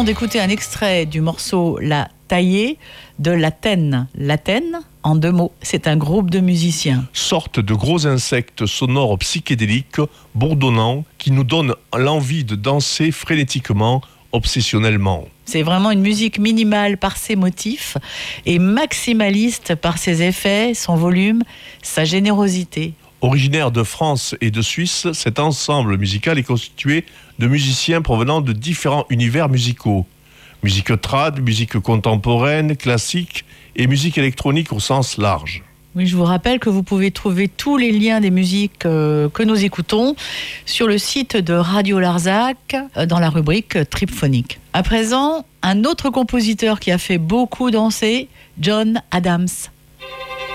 d'écouter un extrait du morceau La Taillée de l'Athènes. L'Athènes, en 2 mots, c'est un groupe de musiciens. Sorte de gros insectes sonores psychédéliques, bourdonnants, qui nous donnent l'envie de danser frénétiquement, obsessionnellement. C'est vraiment une musique minimale par ses motifs et maximaliste par ses effets, son volume, sa générosité. Originaire de France et de Suisse, cet ensemble musical est constitué de musiciens provenant de différents univers musicaux. Musique trad, musique contemporaine, classique et musique électronique au sens large. Oui, je vous rappelle que vous pouvez trouver tous les liens des musiques que nous écoutons sur le site de Radio Larzac dans la rubrique Tripphonique. À présent, un autre compositeur qui a fait beaucoup danser, John Adams.